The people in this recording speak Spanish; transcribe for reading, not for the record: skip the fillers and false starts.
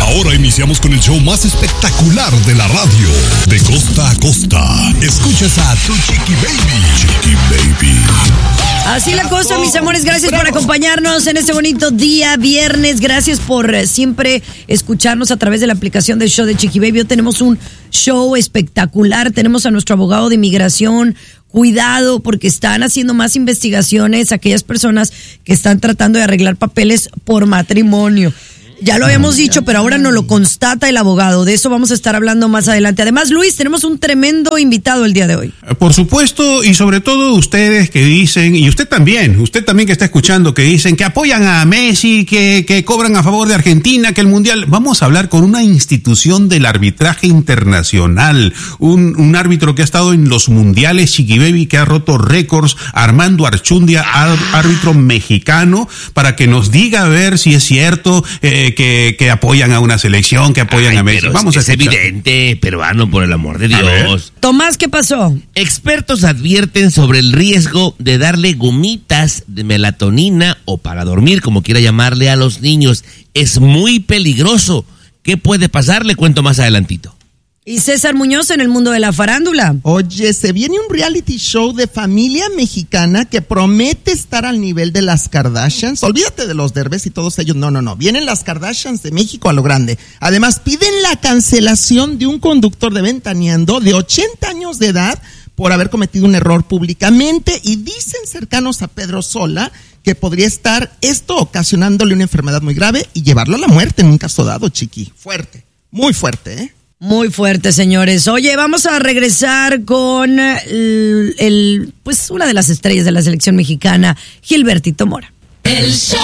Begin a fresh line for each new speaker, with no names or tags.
Ahora iniciamos con el show más espectacular de la radio. De costa a costa. Escuchas a tu Chiqui Baby. Chiqui Baby.
Así la cosa, mis amores. Gracias por acompañarnos en este bonito día, viernes. Gracias por siempre escucharnos a través de la aplicación del show de Chiqui Baby. Hoy tenemos un show espectacular. Tenemos a nuestro abogado de inmigración. Cuidado, porque están haciendo más investigaciones aquellas personas que están tratando de arreglar papeles por matrimonio. Ya lo habíamos dicho, pero ahora nos lo constata el abogado. De eso vamos a estar hablando más adelante. Además, Luis, tenemos un tremendo invitado el día de hoy.
Por supuesto, y sobre todo ustedes que dicen, y usted también que está escuchando, que dicen que apoyan a Messi, que cobran a favor de Argentina, que el Mundial. Vamos a hablar con una institución del arbitraje internacional, un árbitro que ha estado en los mundiales, Chiqui Baby, que ha roto récords, Armando Archundia, árbitro mexicano, para que nos diga a ver si es cierto que apoyan a una selección, que apoyan a Messi. Vamos a escuchar.
Evidente, peruano, por el amor de Dios.
Tomás, ¿qué pasó?
Expertos advierten sobre el riesgo de darle gomitas de melatonina o para dormir, como quiera llamarle, a los niños. Es muy peligroso. ¿Qué puede pasar? Le cuento más adelantito.
Y César Muñoz en el mundo de la farándula.
Oye, se viene un reality show de familia mexicana que promete estar al nivel de las Kardashians. Olvídate de los Derbez y todos ellos. No. Vienen las Kardashians de México a lo grande. Además, piden la cancelación de un conductor de Ventaneando de 80 años de edad por haber cometido un error públicamente, y dicen cercanos a Pedro Sola que podría estar esto ocasionándole una enfermedad muy grave y llevarlo a la muerte en un caso dado, Chiqui. Fuerte, muy fuerte, ¿eh?
Muy fuerte, señores. Oye, vamos a regresar con pues una de las estrellas de la selección mexicana, Gilbertito Mora.
El show